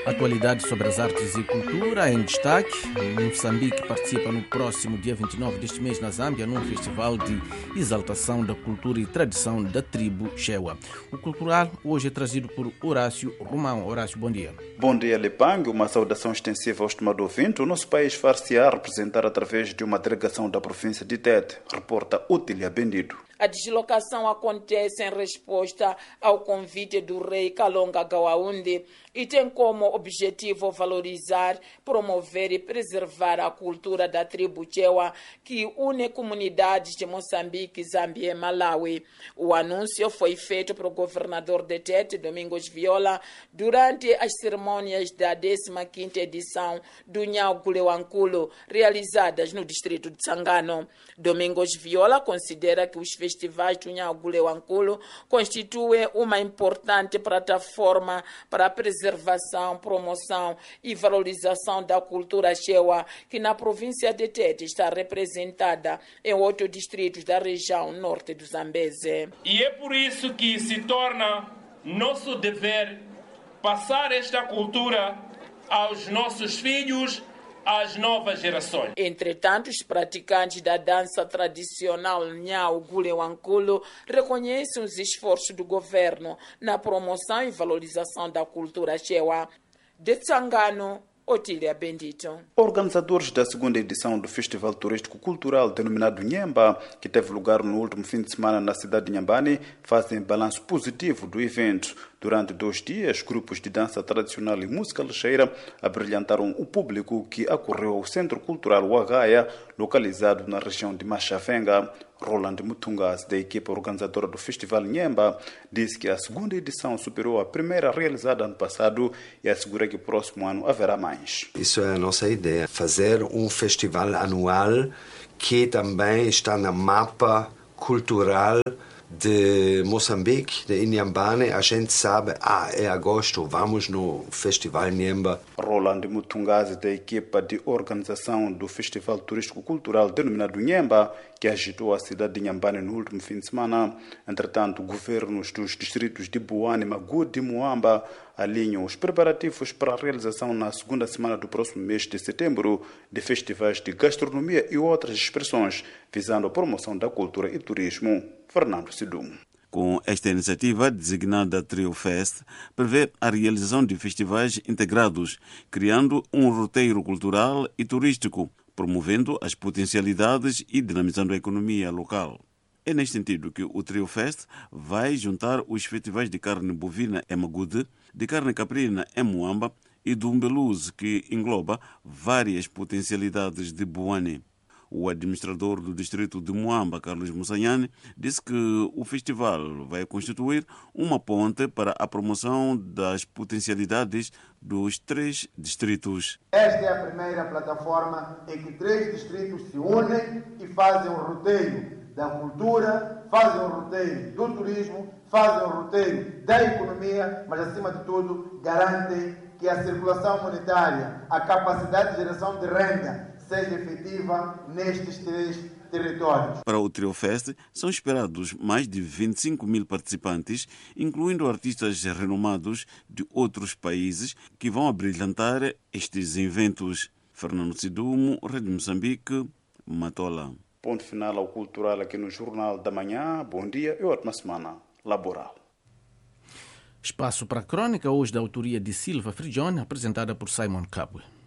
Atualidades sobre as artes e cultura em destaque. Moçambique participa no próximo dia 29 deste mês na Zâmbia num festival de exaltação da cultura e tradição da tribo Chewa. O cultural hoje é trazido por Horácio Romão. Horácio, bom dia. Bom dia, Lepang. Uma saudação extensiva ao estimado ouvinte. O nosso país far-se-á representar através de uma delegação da província de Tete, reporta Útilia Bendido. A deslocação acontece em resposta ao convite do rei Kalonga Gawaunde e tem como objetivo valorizar, promover e preservar a cultura da tribo Chewa, que une comunidades de Moçambique, Zâmbia e Malawi. O anúncio foi feito pelo governador de Tete, Domingos Viola, durante as cerimônias da 15ª edição do Nyau Gulewankulo, realizadas no distrito de Sangano. Domingos Viola considera que os festivais do Nyau Gulewankulo constituem uma importante plataforma para a preservação, promoção e valorização da cultura Chewa, que na província de Tete está representada em 8 distritos da região norte do Zambeze. E é por isso que se torna nosso dever passar esta cultura aos nossos filhos, às novas gerações. Entretanto, os praticantes da dança tradicional Nyau Gulewankulo reconhecem os esforços do governo na promoção e valorização da cultura Chewa. De Tsangano, Otília Bendito. Organizadores da segunda edição do Festival Turístico Cultural denominado Nhemba, que teve lugar no último fim de semana na cidade de Nhambane, fazem balanço positivo do evento. Durante 2 dias, grupos de dança tradicional e música lixeira abrilhantaram o público que acorreu ao Centro Cultural Wagaia, localizado na região de Machavenga. Roland Mutungas, da equipa organizadora do Festival Nhemba, disse que a segunda edição superou a primeira realizada ano passado e assegura que o próximo ano haverá mais. Isso é a nossa ideia, fazer um festival anual que também está no mapa cultural de Moçambique, de Inhambane. A gente sabe, é agosto, vamos no Festival Nhemba. Roland Mutungazi, da equipa de organização do Festival Turístico Cultural denominado Nhemba, que agitou a cidade de Inhambane no último fim de semana. Entretanto, governos dos distritos de Buane, Magudi e Muamba alinham os preparativos para a realização na segunda semana do próximo mês de setembro de festivais de gastronomia e outras expressões, visando a promoção da cultura e turismo. Fernando Sidum. Com esta iniciativa, designada Trio Fest, prevê a realização de festivais integrados, criando um roteiro cultural e turístico, promovendo as potencialidades e dinamizando a economia local. É neste sentido que o Trio Fest vai juntar os festivais de carne bovina em Magude, de carne caprina em Muamba e do Umbeluz, que engloba várias potencialidades de Buane. O administrador do distrito de Muamba, Carlos Mussanhane, disse que o festival vai constituir uma ponte para a promoção das potencialidades dos 3 distritos. Esta é a primeira plataforma em que 3 distritos se unem e fazem um roteiro da cultura, fazem um roteiro do turismo, fazem um roteiro da economia, mas acima de tudo garantem que a circulação monetária, a capacidade de geração de renda seja efetiva nestes 3 territórios. Para o Trio Fest são esperados mais de 25 mil participantes, incluindo artistas renomados de outros países que vão abrilhantar estes eventos. Fernando Sidumo, Rede Moçambique, Matola. Ponto final ao cultural aqui no Jornal da Manhã. Bom dia e ótima semana laboral. Espaço para a crónica, hoje da autoria de Silva Frigione, apresentada por Simon Cabwe.